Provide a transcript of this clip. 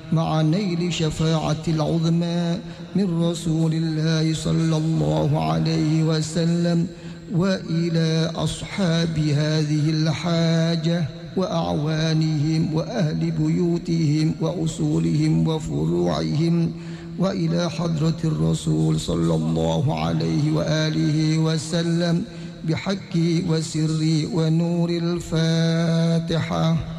مع نيل شفاعة العظمى من رسول الله صلى الله عليه وسلم، وإلى أصحاب هذه الحاجة وأعوانهم وأهل بيوتهم وأصولهم وفروعهم، وإلى حضرة الرسول صلى الله عليه وآله وسلم بحق وسر ونور الفاتحة.